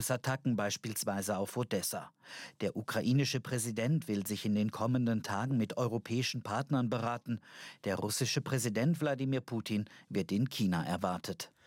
Attacken beispielsweise auf Odessa. Der ukrainische Präsident will sich in den kommenden Tagen mit europäischen Partnern beraten. Der russische Präsident Wladimir Putin wird in China erwartet.